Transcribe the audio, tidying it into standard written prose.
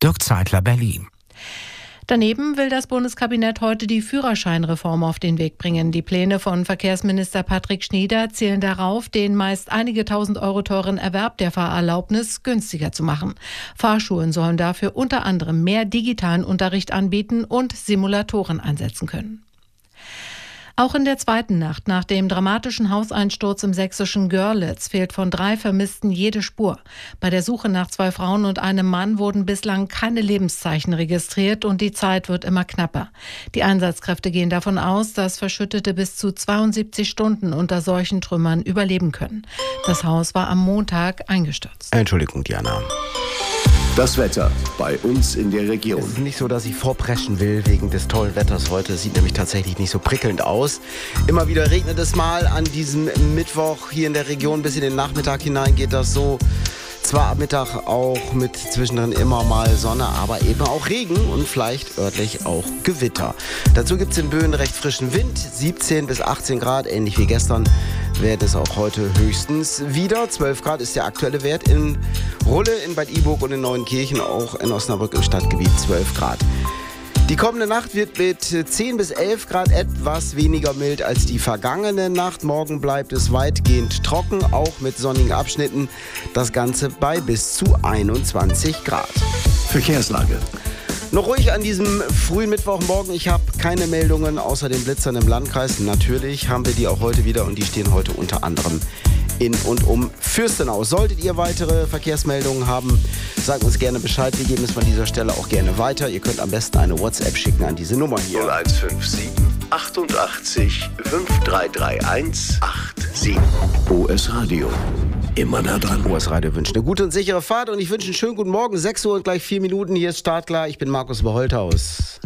Dirk Zeitler, Berlin. Daneben will das Bundeskabinett heute die Führerscheinreform auf den Weg bringen. Die Pläne von Verkehrsminister Patrick Schnieder zielen darauf, den meist einige tausend Euro teuren Erwerb der Fahrerlaubnis günstiger zu machen. Fahrschulen sollen dafür unter anderem mehr digitalen Unterricht anbieten und Simulatoren einsetzen können. Auch in der zweiten Nacht nach dem dramatischen Hauseinsturz im sächsischen Görlitz fehlt von 3 Vermissten jede Spur. Bei der Suche nach 2 Frauen und einem Mann wurden bislang keine Lebenszeichen registriert und die Zeit wird immer knapper. Die Einsatzkräfte gehen davon aus, dass Verschüttete bis zu 72 Stunden unter solchen Trümmern überleben können. Das Haus war am Montag eingestürzt. Entschuldigung, Diana. Das Wetter bei uns in der Region. Es ist nicht so, dass ich vorpreschen will wegen des tollen Wetters heute. Es sieht nämlich tatsächlich nicht so prickelnd aus. Immer wieder regnet es mal an diesem Mittwoch hier in der Region. Bis in den Nachmittag hinein geht das so. Zwar am Mittag auch mit zwischendrin immer mal Sonne, aber eben auch Regen und vielleicht örtlich auch Gewitter. Dazu gibt es in Böen recht frischen Wind, 17 bis 18 Grad, ähnlich wie gestern wird es auch heute höchstens wieder. 12 Grad ist der aktuelle Wert in Rulle, in Bad Iburg und in Neuenkirchen, auch in Osnabrück im Stadtgebiet 12 Grad. Die kommende Nacht wird mit 10 bis 11 Grad etwas weniger mild als die vergangene Nacht. Morgen bleibt es weitgehend trocken, auch mit sonnigen Abschnitten. Das Ganze bei bis zu 21 Grad. Verkehrslage. Noch ruhig an diesem frühen Mittwochmorgen. Ich habe keine Meldungen außer den Blitzern im Landkreis. Natürlich haben wir die auch heute wieder und die stehen heute unter anderem in und um Fürstenau. Solltet ihr weitere Verkehrsmeldungen haben, sagt uns gerne Bescheid. Wir geben es von dieser Stelle auch gerne weiter. Ihr könnt am besten eine WhatsApp schicken an diese Nummer hier. 0157 88 5331 87. OS Radio. Immer nah dran. OS Radio wünscht eine gute und sichere Fahrt und ich wünsche einen schönen guten Morgen. 6 Uhr und gleich 4 Minuten. Hier ist Startklar. Ich bin Markus Beholthaus.